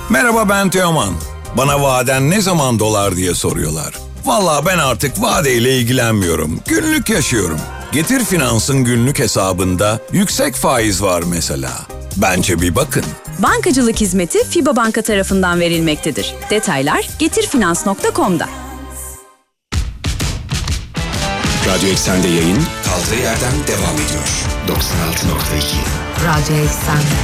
Merhaba, ben Teoman. Bana vaden ne zaman dolar diye soruyorlar. Vallahi ben artık vadeyle ilgilenmiyorum. Günlük yaşıyorum. Getir Finans'ın günlük hesabında yüksek faiz var mesela. Bence bir bakın. Bankacılık hizmeti FİBA Banka tarafından verilmektedir. Detaylar getirfinans.com'da. Radyo Eksen'de yayın kaldığı yerden devam ediyor. 96.2 Radyo Eksen.